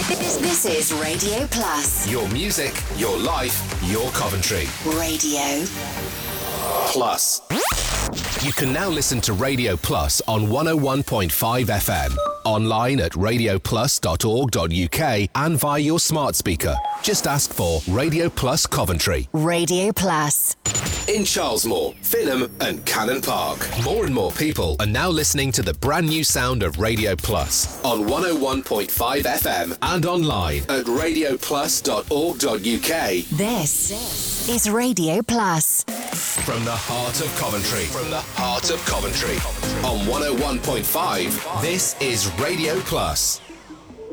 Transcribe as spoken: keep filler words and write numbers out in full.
This, this is Radio Plus. Your music, your life, your Coventry. Radio Plus. You can now listen to Radio Plus on one oh one point five F M, online at radio plus dot org dot U K and via your smart speaker. Just ask for Radio Plus Coventry. Radio Plus. In Charlesmore, Finham and Cannon Park. More and more people are now listening to the brand new sound of Radio Plus on one oh one point five F M and online at radio plus dot org dot U K. This is Radio Plus. From the heart of Coventry. From the heart of Coventry. On one oh one point five, this is Radio Plus.